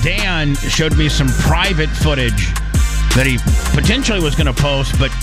Dan showed me some private footage that he potentially was going to post, but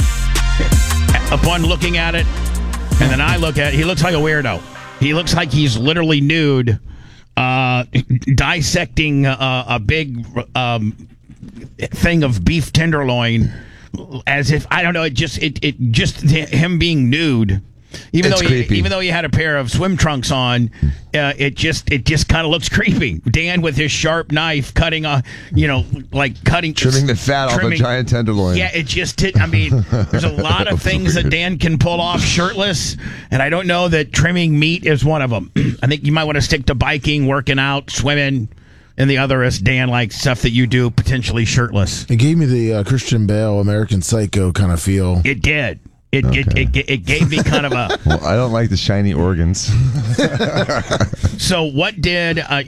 upon looking at it, and then I look at it, he looks like a weirdo. He looks like he's literally nude, dissecting a big thing of beef tenderloin, as if, I don't know, it just him being nude. Even though he had a pair of swim trunks on, it just kind of looks creepy. Dan with his sharp knife cutting trimming the fat off a giant tenderloin. Yeah, there's a lot of things that Dan can pull off shirtless, and I don't know that trimming meat is one of them. I think you might want to stick to biking, working out, swimming, and the other is Dan, like stuff that you do potentially shirtless. It gave me the Christian Bale, American Psycho kind of feel. It did. It gave me kind of a... Well, I don't like the shiny organs. So what did, my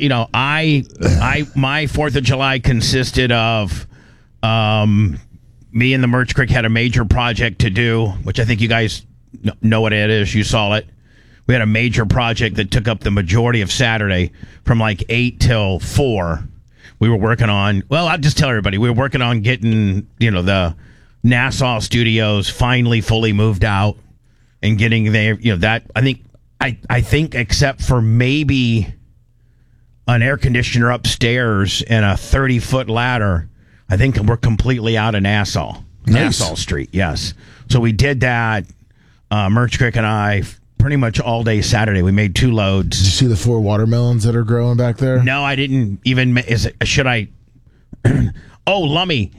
4th of July consisted of me and the Merch Creek had a major project to do, which I think you guys know what it is. You saw it. We had a major project that took up the majority of Saturday from like 8 till 4. We were working on, well, I'll just tell everybody, we were working on getting, the Nassau studios finally fully moved out and getting there. That I think except for maybe an air conditioner upstairs and a 30-foot ladder, I think we're completely out of Nassau. Nice. Nassau Street, yes. So we did that. Merch Creek and I pretty much all day Saturday. We made 2 loads. Did you see the 4 watermelons that are growing back there? No, I didn't even. Should I? Oh, Lummy.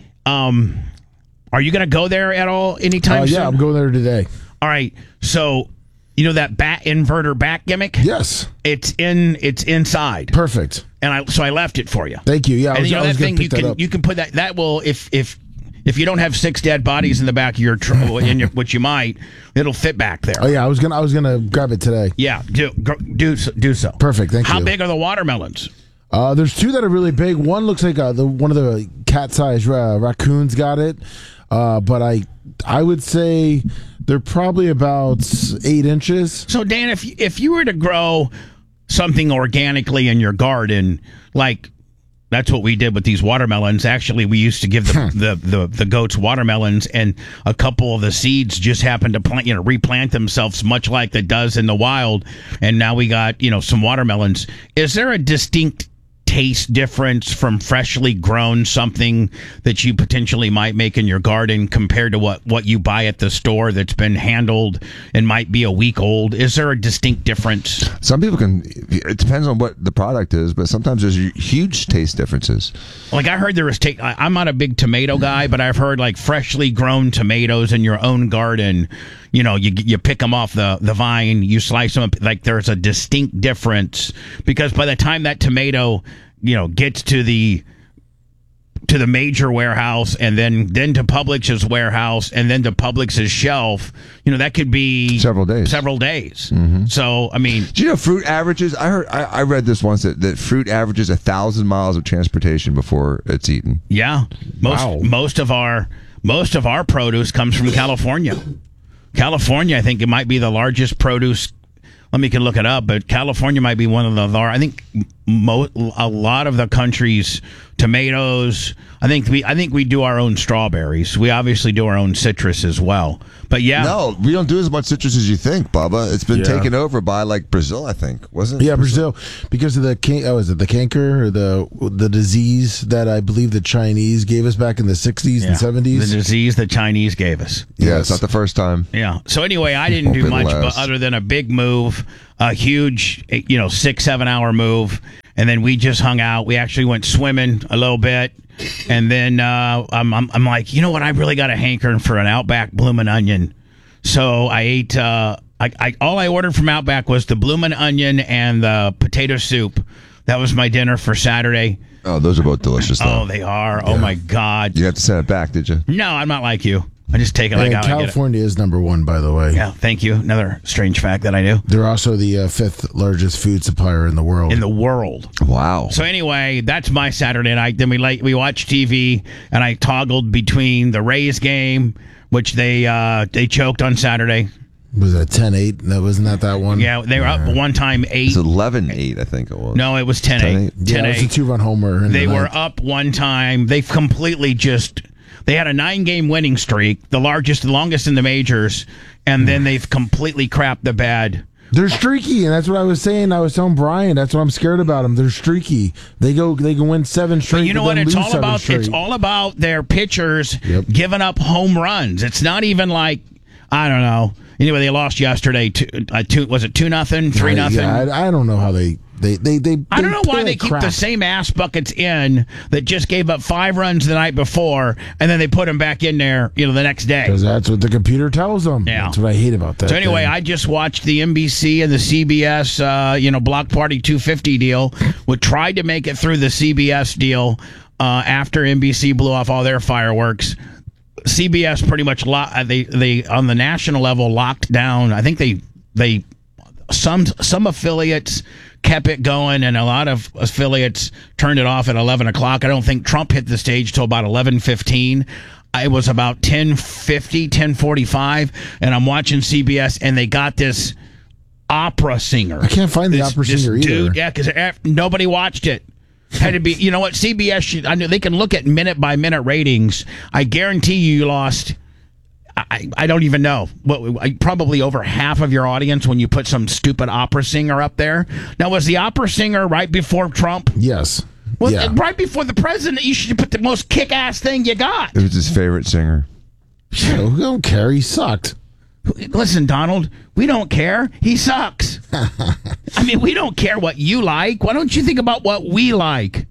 Are you going to go there at all anytime soon? Yeah, I'm going there today. All right. So, that bat inverter back gimmick? Yes. It's inside. Perfect. And I left it for you. Thank you. Yeah, and I was going to pick that up. You can put that will if you don't have 6 dead bodies in the back of your which you might, it'll fit back there. Oh yeah, I was gonna grab it today. Yeah, do so. Perfect. Thank you. How big are the watermelons? There's 2 that are really big. One looks like one of the cat-sized raccoons got it. But I would say they're probably about 8 inches. So Dan, if you were to grow something organically in your garden, like that's what we did with these watermelons. Actually, we used to give the goats watermelons, and a couple of the seeds just happened to replant themselves, much like it does in the wild. And now we got some watermelons. Is there a distinct taste difference from freshly grown something that you potentially might make in your garden compared to what you buy at the store that's been handled and might be a week old? Is there a distinct difference? Some people it depends on what the product is, but sometimes there's huge taste differences. Like I heard there was I'm not a big tomato guy, but I've heard like freshly grown tomatoes in your own garden, you pick them off the vine, you slice them up, like there's a distinct difference because by the time that tomato gets to the major warehouse and then to Publix's warehouse and then to Publix's shelf, that could be several days. Mm-hmm. So do you know fruit averages? I read this once that fruit averages 1,000 miles of transportation before it's eaten. Yeah. Most of our produce comes from California. California, I think it might be the largest produce. Let me can look it up, but California might be one of the large. I think a lot of the country's tomatoes. I think we do our own strawberries. We obviously do our own citrus as well. But yeah, no, we don't do as much citrus as you think, Bubba. It's been taken over by like Brazil, I think, wasn't it? Yeah, Brazil because of the the canker or the disease that I believe the Chinese gave us back in the 60s and 70s. The disease the Chinese gave us. Yeah, it's not the first time. Yeah. So anyway, I didn't do much, but other than a big move, a huge 6-7 hour move. And then we just hung out. We actually went swimming a little bit. And then I'm like, you know what? I really got a hankering for an Outback Bloomin' Onion. So I ate, all I ordered from Outback was the Bloomin' Onion and the potato soup. That was my dinner for Saturday. Oh, those are both delicious, though. Oh, they are. Yeah. Oh, my God. You have to send it back, did you? No, I'm not like you. I just take it like how California is number 1, by the way. Yeah, thank you. Another strange fact that I knew. They're also the 5th largest food supplier in the world. In the world. Wow. So anyway, that's my Saturday night. Then we watched TV, and I toggled between the Rays game, which they choked on Saturday. Was that 10-8? No, wasn't that one? Yeah, they were up one time 8. It's 11-8, I think it was. No, it was 10-8. 10-8. Yeah, it was a 2-run homer. They were up one time. They've completely they had a 9-game winning streak, the longest in the majors, and then they've completely crapped the bed. They're streaky, and that's what I was saying. I was telling Brian, that's what I'm scared about them. They're streaky. They can win 7 straight. But you know what? It's all about? It's all about their pitchers giving up home runs. It's not even like, I don't know. Anyway, they lost yesterday. Was it 2-0, 3-0? Yeah, I don't know how they I don't know why they keep the same ass buckets in that just gave up 5 runs the night before, and then they put them back in there, the next day. Because that's what the computer tells them. Yeah. That's what I hate about that. So anyway, I just watched the NBC and the CBS, Block Party 250 deal. We tried to make it through the CBS deal after NBC blew off all their fireworks. CBS pretty much they on the national level locked down. I think they some affiliates kept it going, and a lot of affiliates turned it off at 11 o'clock. I don't think Trump hit the stage till about 11:15. It was about 10:50, 10:45, and I'm watching CBS, and they got this opera singer. I can't find the opera singer either. Dude, yeah, because nobody watched it. Had to be, you know what? CBS, I know they can look at minute by minute ratings. I guarantee you lost. I don't even know. Probably over half of your audience when you put some stupid opera singer up there. Now, was the opera singer right before Trump? Yes. Well, right before the president, you should put the most kick-ass thing you got. It was his favorite singer. We don't care. He sucked. Listen, Donald, we don't care. He sucks. I mean, we don't care what you like. Why don't you think about what we like?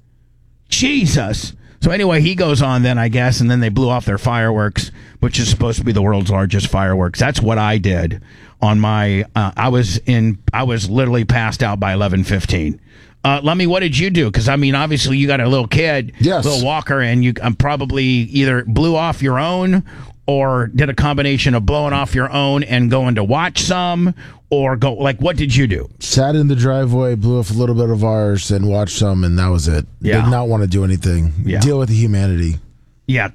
Jesus. So anyway, he goes on then, I guess, and then they blew off their fireworks, which is supposed to be the world's largest fireworks. That's what I did on my. I was literally passed out by 11:15. Lummy, what did you do? Because I mean, obviously, you got a little kid, little Walker, and you probably either blew off your own or did a combination of blowing off your own and going to watch some, or go what did you do? Sat in the driveway, blew off a little bit of ours, and watched some, and that was it. Yeah. Did not want to do anything. Yeah. Deal with the humanity. Yeah.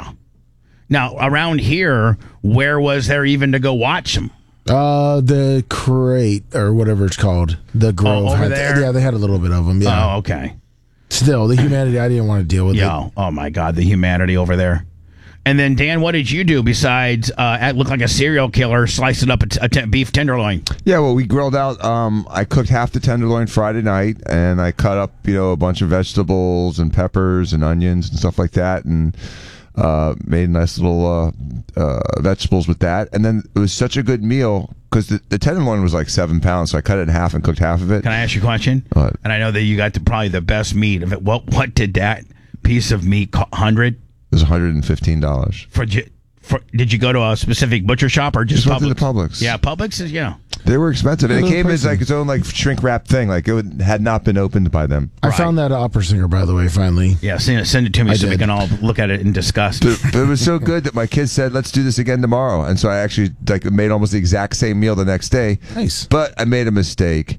Now around here, where was there even to go watch them? The crate or whatever it's called, the Grove. Over there? They had a little bit of them. Yeah. Oh, okay. Still, the humanity. I didn't want to deal with it. Oh my God, the humanity over there. And then, Dan, what did you do besides look like a serial killer, slicing up a beef tenderloin? Yeah, well, we grilled out. I cooked half the tenderloin Friday night, and I cut up, a bunch of vegetables and peppers and onions and stuff like that, and made nice little vegetables with that. And then it was such a good meal because the tenderloin was like 7 pounds, so I cut it in half and cooked half of it. Can I ask you a question? What? And I know that you got probably the best meat of it. What did that piece of meat cost? 100? It was $115. Did you go to a specific butcher shop or just Publix? Went to the Publix? Publix. Yeah, Publix is, They were expensive, and it came as like its own shrink wrap thing. Like it had not been opened by them. I found that opera singer, by the way, finally. Yeah, send it to me so we can all look at it and discuss. But it was so good that my kids said, "Let's do this again tomorrow." And so I actually made almost the exact same meal the next day. Nice. But I made a mistake.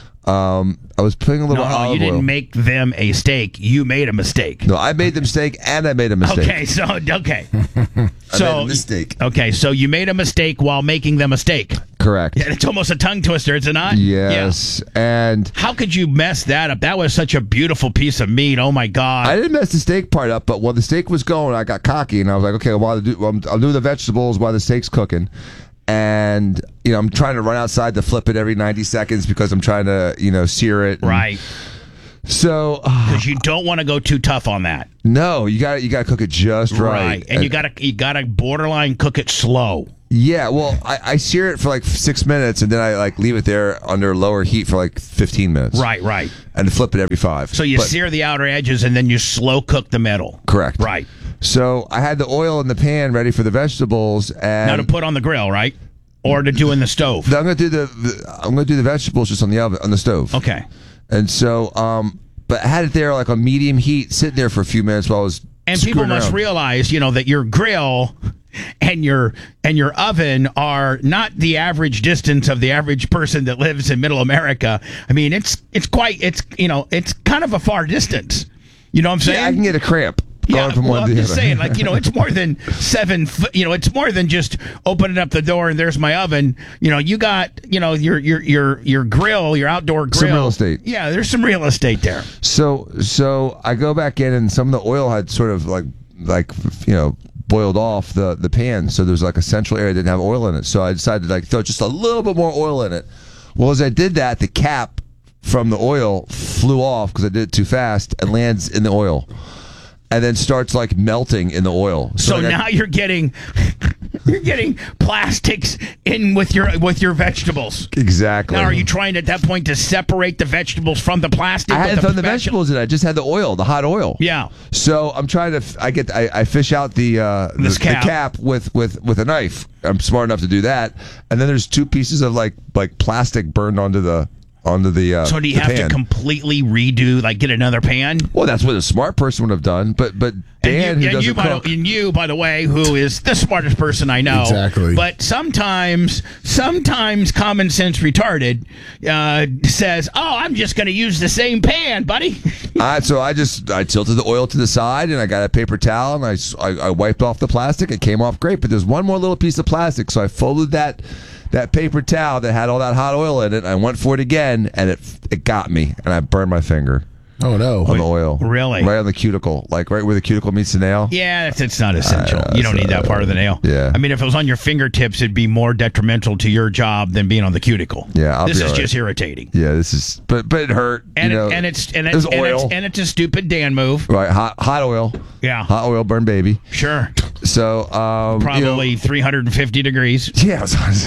I was putting a little olive oil. You didn't make them a steak. You made a mistake. No, I made the mistake, and I made a mistake. Okay, so I made a mistake. Okay, so you made a mistake while making them a steak. Correct. Yeah, it's almost a tongue twister, is it not? Yes. Yeah. And how could you mess that up? That was such a beautiful piece of meat. Oh my God! I didn't mess the steak part up, but while the steak was going, I got cocky, and I was like, okay, I'll do the vegetables while the steak's cooking. And I'm trying to run outside to flip it every 90 seconds because I'm trying to sear it. Right. So because you don't want to go too tough on that. No, you got to cook it just right. And you got to borderline cook it slow. Yeah, well, I sear it for 6 minutes, and then I leave it there under lower heat for 15 minutes. Right. And flip it every 5. So you sear the outer edges, and then you slow cook the middle. Correct. Right. So I had the oil in the pan ready for the vegetables, and now to put on the grill, right? Or to do in the stove. I'm gonna do the vegetables just on the stove. Okay. And so, but I had it there on medium heat, sitting there for a few minutes while I was. And people must realize, that your grill and your oven are not the average distance of the average person that lives in Middle America. I mean, it's kind of a far distance. You know what I'm saying? Yeah, I can get a cramp. going from one I'm to the just other. saying, like, it's more than 7 foot. It's more than just opening up the door and there's my oven. You got, your grill, your outdoor grill. Some real estate. Yeah, there's some real estate there. So I go back in, and some of the oil had sort of like boiled off the pan. So there's like a central area that didn't have oil in it. So I decided to throw just a little bit more oil in it. Well, as I did that, the cap from the oil flew off because I did it too fast and lands in the oil, and then starts melting in the oil. So now you're getting plastics in with your vegetables. Exactly. Now, are you trying at that point to separate the vegetables from the plastic? I hadn't thrown the vegetables in. I just had the oil, the hot oil. Yeah. So I'm trying to. I fish out the cap with a knife. I'm smart enough to do that. And then there's 2 pieces of like plastic burned onto the. So do you have pan. to completely redo, get another pan? Well, that's what a smart person would have done. But Dan, who doesn't cook, and you, by the way, who is the smartest person I know, exactly. But sometimes common sense retarded says, "Oh, I'm just going to use the same pan, buddy." So I tilted the oil to the side, and I got a paper towel, and I wiped off the plastic. It came off great, but there's one more little piece of plastic, so I folded that paper towel that had all that hot oil in it. I went for it again, and it got me, and I burned my finger. Oh no! On the oil, really? Right on the cuticle, right where the cuticle meets the nail. Yeah, it's not essential. You don't need that part of the nail. Yeah. I mean, if it was on your fingertips, it'd be more detrimental to your job than being on the cuticle. Yeah, this is just irritating. Yeah, this is, but it hurt. It's oil, and it's a stupid Dan move. Right, hot oil. Yeah, hot oil, burn baby. Sure. So probably 350 degrees. Yeah,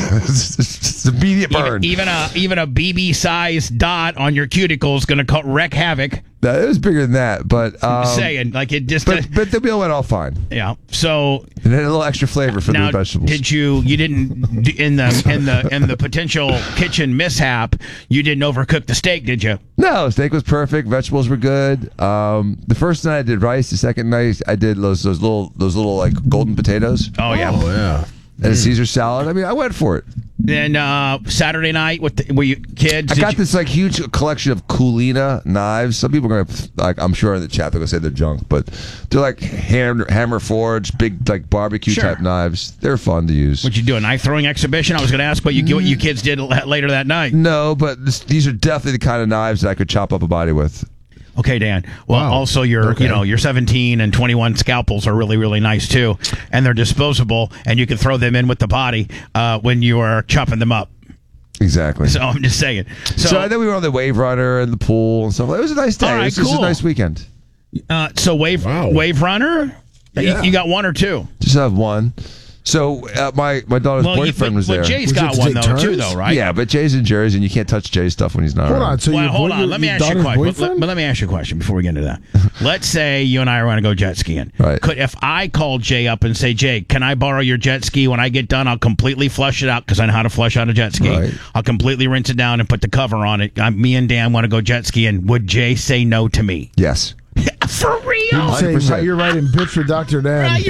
it's immediate burn. Even a BB-sized dot on your cuticle is going to wreak havoc. No, it was bigger than that, but I'm saying it just. But the meal went all fine. Yeah. So and then a little extra flavor for the vegetables. Did you didn't in the potential kitchen mishap? You didn't overcook the steak, did you? No, steak was perfect. Vegetables were good. The first night I did rice. The second night I did those little golden potatoes. Oh yeah. And a Caesar salad. I mean, I went for it. Then Saturday night, were you kids? I got this huge collection of Kulina knives. Some people are gonna I'm sure in the chat they're gonna say they're junk, but they're like hammer forged, big barbecue type knives. They're fun to use. Would you do a knife throwing exhibition? I was gonna ask what you kids did later that night. No, but these are definitely the kind of knives that I could chop up a body with. Okay, Dan. Well, also your 17 and 21 scalpels are really, really nice too, and they're disposable, and you can throw them in with the body when you are chopping them up. Exactly. So I'm just saying. So then we were on the Wave Runner and the pool and stuff. It was a nice day. All right, it was just a nice weekend. So Wave Runner, you got one or two? Just have one. So my daughter's boyfriend was there. Jay's got one too, though, right? Yeah, but Jay's in Jersey, and you can't touch Jay's stuff when he's not around. Hold on. So hold on. Let me ask you a question. Let me ask you a question before we get into that. Let's say you and I are going to go jet skiing. Right. If I call Jay up and say, Jay, can I borrow your jet ski? When I get done, I'll completely flush it out because I know how to flush out a jet ski. Right. I'll completely rinse it down and put the cover on it. Me and Dan want to go jet skiing. Would Jay say no to me? Yes. For real? You're writing bitch for Dr. Dan. Right,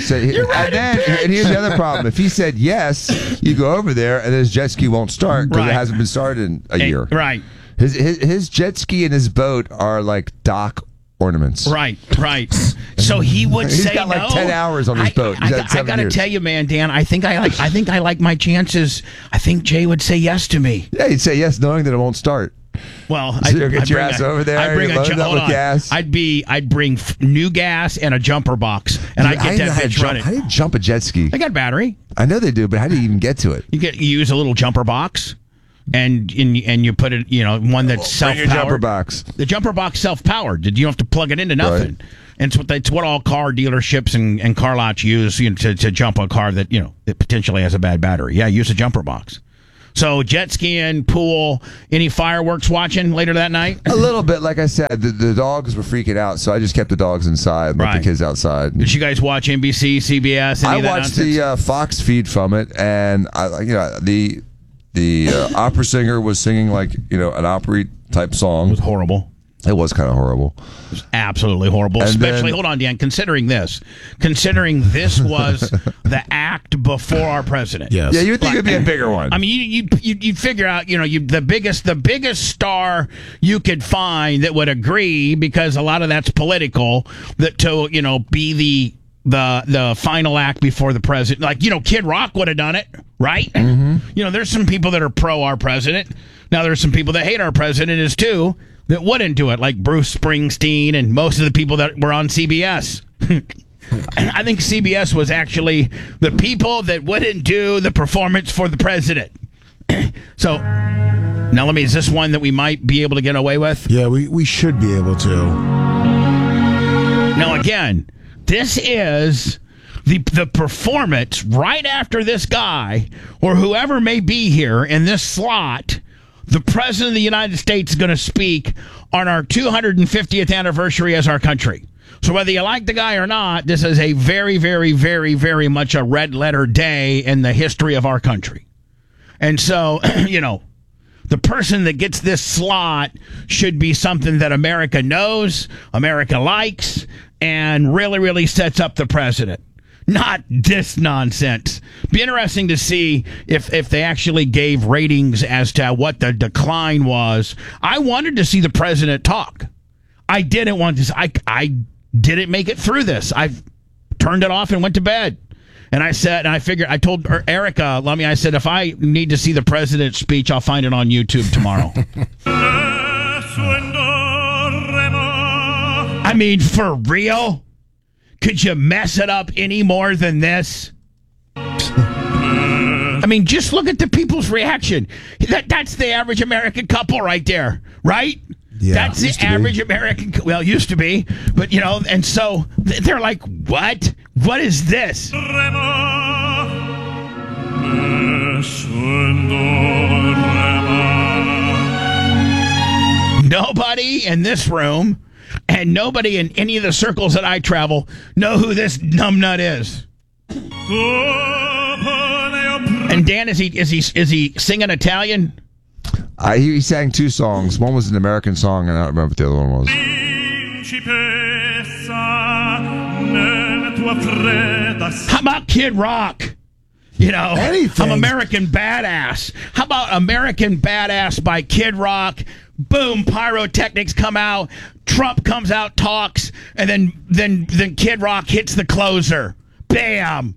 and here's the other problem. If he said yes, you go over there and his jet ski won't start because it hasn't been started in a year. Right. His jet ski and his boat are like dock ornaments. Right. So he would say no. He's got 10 hours on his boat. I got to tell you, man, Dan, I think I like my chances. I think Jay would say yes to me. Yeah, he'd say yes knowing that it won't start. Well, get your ass over there. I'd bring gas. I'd bring new gas and a jumper box, and I'd get that bitch running. How do you jump a jet ski? I got battery. I know they do, but how do you even get to it? You use a little jumper box, and you put it, one that's self-powered. Bring your jumper box. The jumper box self-powered. You don't have to plug it into nothing. Right. And it's what all car dealerships and car lots use to jump a car that that potentially has a bad battery. Yeah, use a jumper box. So jet skiing, pool, any fireworks watching later that night? A little bit. Like I said, the dogs were freaking out, so I just kept the dogs inside and let the kids outside. Did you guys watch NBC, CBS, any of that watched the Fox feed from it, and the opera singer was singing an opera type song. It was horrible. It was kind of horrible. It was absolutely horrible. And Especially, then- hold on, Dan, considering this was the act before our president. Yes. Yeah, you'd think it'd be a bigger one. I mean, you'd figure out, the biggest star you could find that would agree, because a lot of that's political, that to, be the final act before the president. Like, Kid Rock would have done it, right? Mm-hmm. There's some people that are pro our president. Now, there's some people that hate our president as too, that wouldn't do it, like Bruce Springsteen and most of the people that were on CBS. I think CBS was actually the people that wouldn't do the performance for the president. So, now is this one that we might be able to get away with? Yeah, we should be able to. Now, again, this is the performance right after this guy, or whoever may be here in this slot. The President of the United States is going to speak on our 250th anniversary as our country. So whether you like the guy or not, this is a very, very, very, very much a red letter day in the history of our country. And so, the person that gets this slot should be something that America knows, America likes, and really, really sets up the president. Not this nonsense. Be interesting to see if they actually gave ratings as to what the decline was. I wanted to see the president talk. I didn't want to. I didn't make it through this. I turned it off and went to bed. And I told Erica, I said, if I need to see the president's speech, I'll find it on YouTube tomorrow. I mean, for real? Could you mess it up any more than this? I mean, just look at the people's reaction. That's the average American couple right there, right? Yeah, that's the average American. Well, used to be, but and so they're like, "What? What is this?" Nobody in this room, and nobody in any of the circles that I travel, know who this numbnut is. And Dan, is he singing Italian? He sang two songs. One was an American song, and I don't remember what the other one was. How about Kid Rock? Anything. I'm American Badass. How about American Badass by Kid Rock? Boom, pyrotechnics come out. Trump comes out, talks, and then Kid Rock hits the closer. Bam.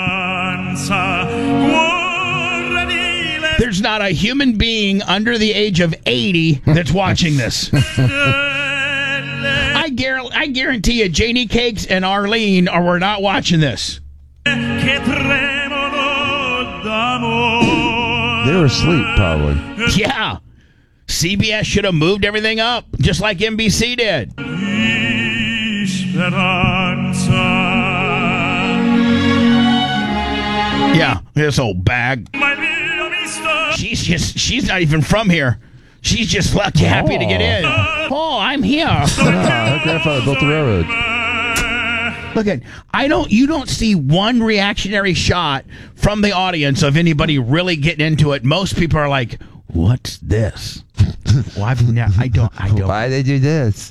There's not a human being under the age of 80 that's watching this. I guarantee you, Janie Cakes and Arlene were not watching this. They were asleep, probably. Yeah. CBS should have moved everything up, just like NBC did. Yeah, this old bag. She's not even from here. She's just lucky, happy to get in. Oh, I'm here. Her grandfather built the railroad. Look at, you don't see one reactionary shot from the audience of anybody really getting into it. Most people are like, "What's this?" Well, I don't. Why they do this?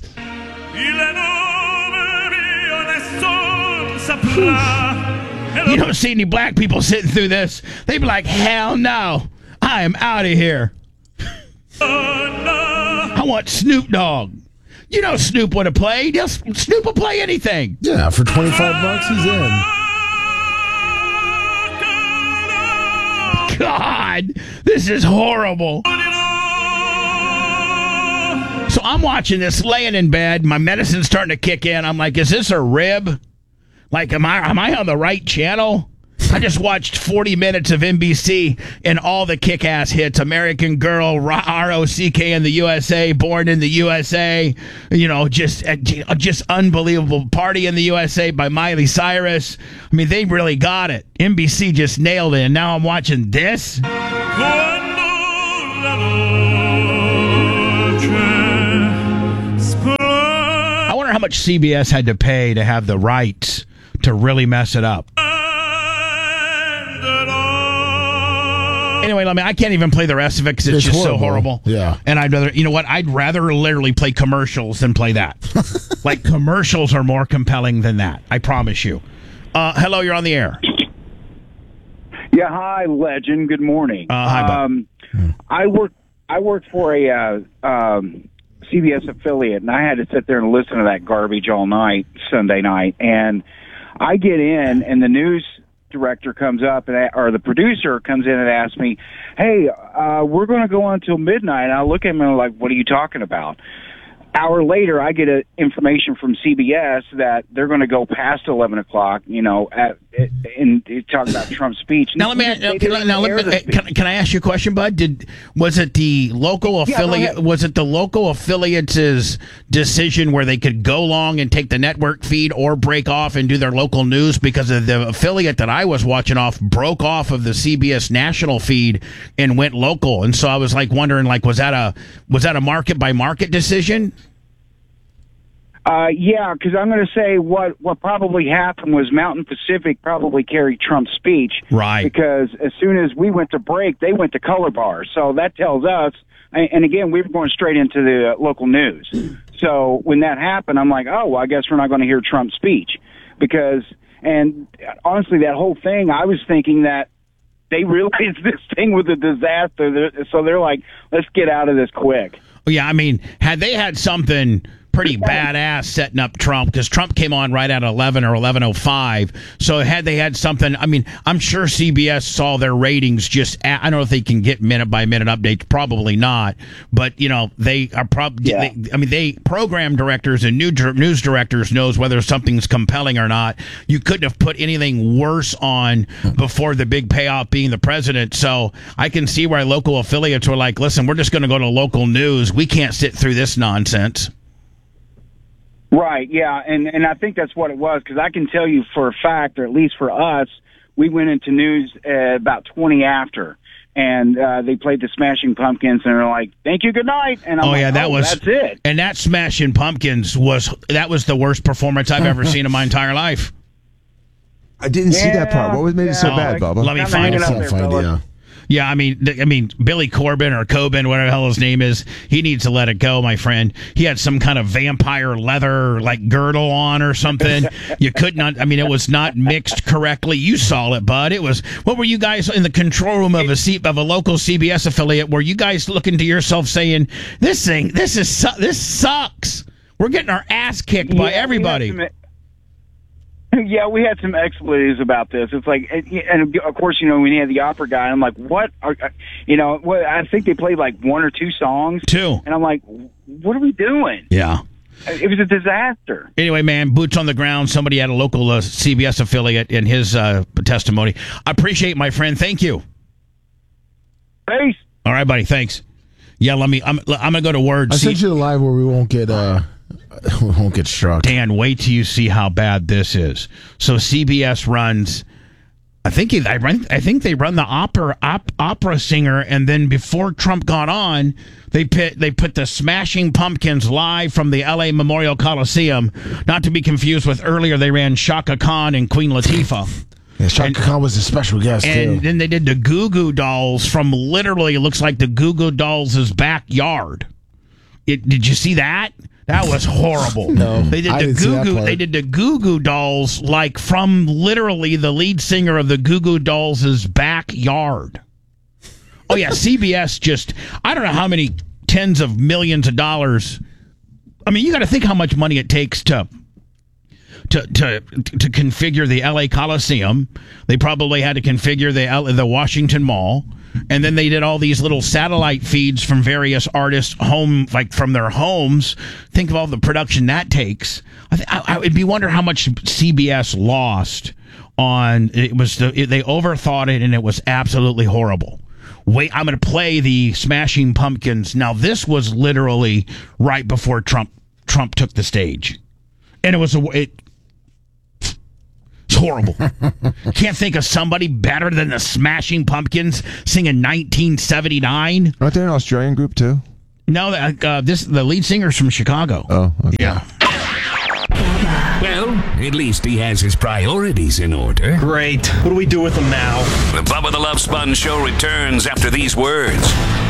You don't see any black people sitting through this. They'd be like, "Hell no, I am out of here. I want Snoop Dogg." Snoop would have played. Snoop will play anything. Yeah, for $25, he's in. God, this is horrible. So I'm watching this, laying in bed. My medicine's starting to kick in. I'm like, is this a rib? Like, am I on the right channel? I just watched 40 minutes of NBC and all the kick-ass hits. American Girl, ROCK in the USA, Born in the USA. Just unbelievable. Party in the USA by Miley Cyrus. I mean, they really got it. NBC just nailed it. And now I'm watching this. I wonder how much CBS had to pay to have the rights to really mess it up. Anyway, I can't even play the rest of it because it's just so horrible. Yeah. And I'd rather literally play commercials than play that. Like, commercials are more compelling than that. I promise you. Hello, you're on the air. Yeah, hi, legend. Good morning. Hi, Bob. I work for a CBS affiliate, and I had to sit there and listen to that garbage all night, Sunday night. And I get in, and the news director comes up, or the producer comes in and asks me, "Hey, we're going to go on until midnight." And I look at him and I'm like, "What are you talking about?" Hour later, I get information from CBS that they're going to go past 11 o'clock, and talk about Trump's speech. Now, can I ask you a question, Bud? Was it the local affiliate? Was it the local affiliate's decision where they could go long and take the network feed or break off and do their local news? Because of the affiliate that I was watching broke off of the CBS national feed and went local, and so I was wondering, was that a market by market decision? Yeah, because I'm going to say what probably happened was Mountain Pacific probably carried Trump's speech. Right. Because as soon as we went to break, they went to color bars. So that tells us, and again, we were going straight into the local news. So when that happened, I'm like, oh, well, I guess we're not going to hear Trump's speech. And honestly, that whole thing, I was thinking that they realized this thing was a disaster. So they're like, let's get out of this quick. Yeah, had they had something pretty badass setting up Trump, because Trump came on right at 11 or 11:05. So had they had something, I'm sure CBS saw their ratings I don't know if they can get minute by minute updates, probably not. But they are they program directors and news directors knows whether something's compelling or not. You couldn't have put anything worse on before the big payoff being the president. So I can see why local affiliates were like, listen, we're just going to go to local news. We can't sit through this nonsense. Right, yeah, and I think that's what it was, because I can tell you for a fact, or at least for us, we went into news about 20 after, and they played the Smashing Pumpkins, and they're like, "Thank you, good night." And I'm that's it. And that Smashing Pumpkins was the worst performance I've ever seen in my entire life. I didn't see that part. What made it so bad, Bubba? Let me find it. Yeah, Billy Corbin or Coben, whatever the hell his name is, he needs to let it go, my friend. He had some kind of vampire leather girdle on or something. You could not. It was not mixed correctly. You saw it, bud. It was. What were you guys in the control room of a local CBS affiliate? Were you guys looking to yourself saying, this sucks? We're getting our ass kicked by everybody. Yeah, we had some expletives about this. It's like, and of course, when you had the opera guy, I'm like, what? I think they played one or two songs. Two. And I'm like, what are we doing? Yeah. It was a disaster. Anyway, man, boots on the ground. Somebody had a local CBS affiliate in his testimony. I appreciate it, my friend. Thank you. Peace. All right, buddy. Thanks. Yeah, I'm going to go to words. I sent you the live where we won't get struck. Dan, wait till you see how bad this is. So CBS runs, I think they run the opera singer, and then before Trump got on, they put the Smashing Pumpkins live from the LA Memorial Coliseum, not to be confused with earlier they ran Chaka Khan and Queen Latifah. Yeah, Chaka Khan was a special guest, and then they did the Goo Goo Dolls from literally, it looks like the Goo Goo Dolls' backyard. Did you see that? That was horrible. No, they did the Goo Goo Dolls from literally the lead singer of the Goo Goo Dolls' backyard. Oh yeah, CBS I don't know how many tens of millions of dollars. You got to think how much money it takes to configure the LA Coliseum. They probably had to configure the Washington Mall. And then they did all these little satellite feeds from various artists from their homes. Think of all the production that takes. It'd be wonder how much CBS lost on it. They overthought it, and it was absolutely horrible. Wait, I'm going to play the Smashing Pumpkins. Now, this was literally right before Trump took the stage, and it's horrible. Can't think of somebody better than the Smashing Pumpkins singing 1979. Aren't they an Australian group too? No, the lead singer's from Chicago. Oh, okay. Yeah. Well, Well, at least he has his priorities in order. Great. What do we do with them now? The Bubba the Love Sponge Show returns after these words.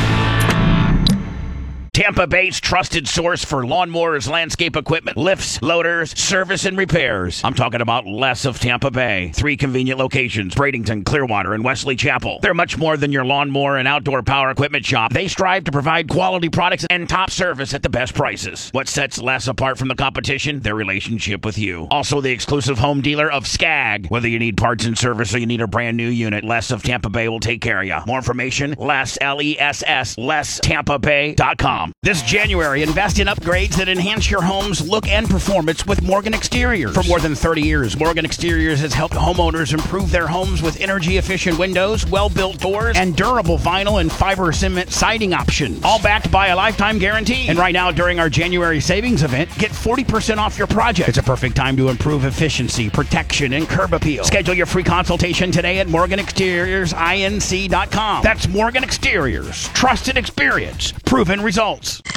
Tampa Bay's trusted source for lawnmowers, landscape equipment, lifts, loaders, service, and repairs. I'm talking about Les of Tampa Bay. 3 convenient locations, Bradenton, Clearwater, and Wesley Chapel. They're much more than your lawnmower and outdoor power equipment shop. They strive to provide quality products and top service at the best prices. What sets Les apart from the competition? Their relationship with you. Also the exclusive home dealer of Skag. Whether you need parts and service or you need a brand new unit, Les of Tampa Bay will take care of you. More information, Les, L-E-S-S, LesTampaBay.com. This January, invest in upgrades that enhance your home's look and performance with Morgan Exteriors. For more than 30 years, Morgan Exteriors has helped homeowners improve their homes with energy-efficient windows, well-built doors, and durable vinyl and fiber cement siding options. All backed by a lifetime guarantee. And right now, during our January savings event, get 40% off your project. It's a perfect time to improve efficiency, protection, and curb appeal. Schedule your free consultation today at MorganExteriorsINC.com. That's Morgan Exteriors. Trusted experience. Proven results.